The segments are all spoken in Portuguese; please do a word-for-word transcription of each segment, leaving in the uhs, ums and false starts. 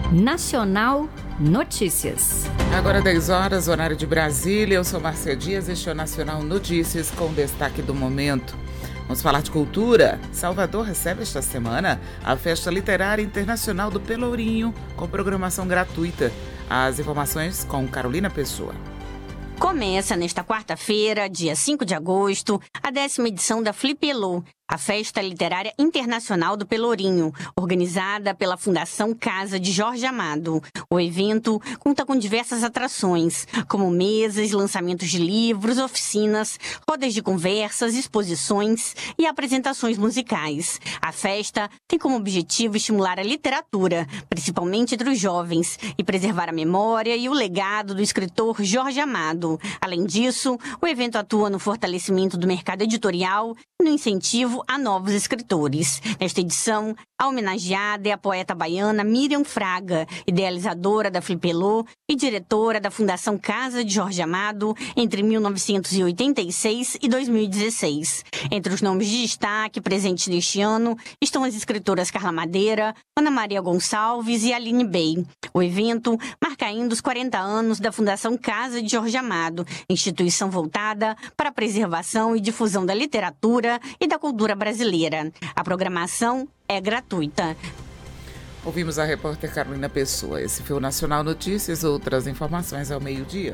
Nacional Notícias. Agora dez horas, horário de Brasília. Eu sou Márcia Dias, este é o Nacional Notícias com destaque do momento. Vamos falar de cultura. Salvador recebe esta semana a Festa Literária Internacional do Pelourinho, com programação gratuita. As informações com Carolina Pessoa. Começa nesta quarta-feira, dia cinco de agosto, a décima edição da Flipelô, a Festa Literária Internacional do Pelourinho, organizada pela Fundação Casa de Jorge Amado. O evento conta com diversas atrações, como mesas, lançamentos de livros, oficinas, rodas de conversas, exposições e apresentações musicais. A festa tem como objetivo estimular a literatura, principalmente entre os jovens, e preservar a memória e o legado do escritor Jorge Amado. Além disso, o evento atua no fortalecimento do mercado editorial e no incentivo a novos escritores. Nesta edição, a homenageada é a poeta baiana Miriam Fraga, idealizadora da Flipelô e diretora da Fundação Casa de Jorge Amado entre mil novecentos e oitenta e seis e dois mil e dezesseis. Entre os nomes de destaque presentes neste ano estão as escritoras Carla Madeira, Ana Maria Gonçalves e Aline Bey. O evento marca ainda os quarenta anos da Fundação Casa de Jorge Amado, instituição voltada para a preservação e difusão da literatura e da cultura brasileira. A programação é gratuita. Ouvimos a repórter Carolina Pessoa. Esse foi o Nacional Notícias. Outras informações ao meio-dia.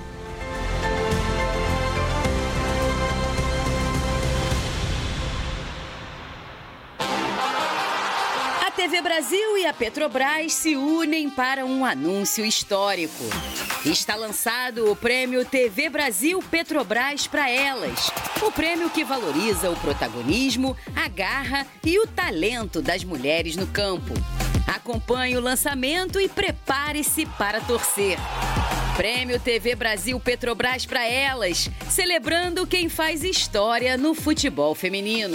A T V Brasil e a Petrobras se unem para um anúncio histórico. Está lançado o prêmio T V Brasil Petrobras para Elas. O prêmio que valoriza o protagonismo, a garra e o talento das mulheres no campo. Acompanhe o lançamento e prepare-se para torcer. Prêmio T V Brasil Petrobras para Elas, celebrando quem faz história no futebol feminino.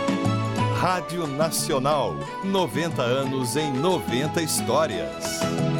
Rádio Nacional, noventa anos em noventa histórias.